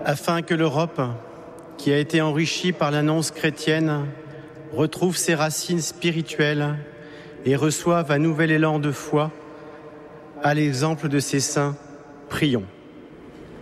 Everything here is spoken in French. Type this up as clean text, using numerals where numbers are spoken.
Afin que l'Europe, qui a été enrichie par l'annonce chrétienne, retrouve ses racines spirituelles et reçoive un nouvel élan de foi, à l'exemple de ses saints, prions.